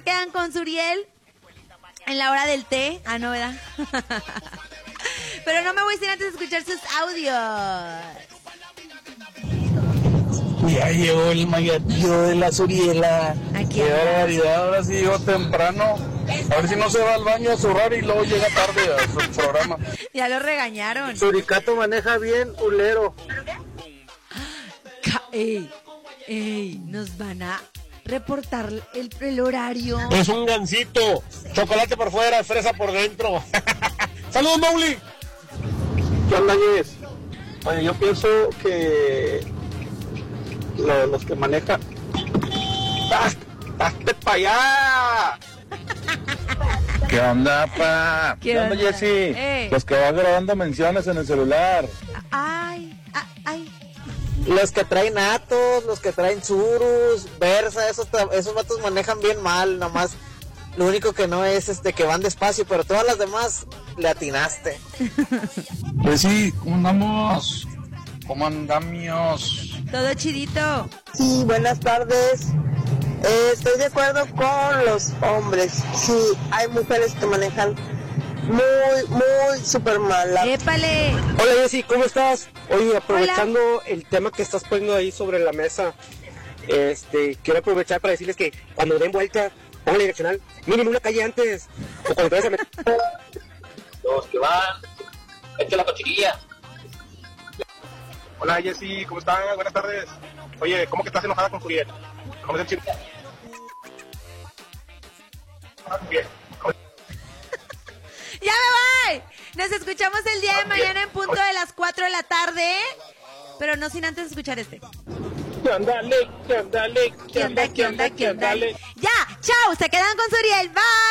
quedan con Suriel en la hora del té. Ah, no, ¿verdad? Pero no me voy sin antes escuchar sus audios. Ya llegó el mayatillo de la Suriela. Aquí Qué barbaridad, ahora sí llegó temprano. A ver si no se va al baño a zurrar y luego llega tarde a su programa. Ya lo regañaron. Suricato maneja bien, ulero. Ey, nos van a reportar el horario. Es un gansito. Chocolate por fuera, fresa por dentro. ¡Saludos, Mauli! ¿Qué onda, Yes? Oye, yo pienso que los que manejan... ¡Hazte para allá! ¿Qué onda, pa? ¿Qué onda, Jessy? Los que van grabando menciones en el celular. Ay. Los que traen Atos, los que traen Surus, Versa, esos vatos manejan bien mal, nomás. Lo único que no es que van despacio, pero todas las demás le atinaste. Pues sí, ¿cómo andamos? ¿Cómo andamos? Todo chidito. Sí, buenas tardes. Estoy de acuerdo con los hombres. Sí, hay mujeres que manejan muy súper mal. ¡Épale! Hola, Jessy, ¿cómo estás? Oye, aprovechando el tema que estás poniendo ahí sobre la mesa, quiero aprovechar para decirles que cuando den vuelta, pongan la direccional, miren una calle antes, o cuando te vayas a meter. Los que van, echa la cochinilla. Hola, Jessy, ¿cómo están? Buenas tardes. Oye, ¿cómo que estás enojada con Juliet? ¿Cómo es el chiste? Bien. ¡Ya me voy! Nos escuchamos el día de mañana en punto de las 4 de la tarde. Pero no sin antes escuchar este. ¿Qué onda, ¿Qué onda? Ya, chao, se quedan con Suriel. Bye.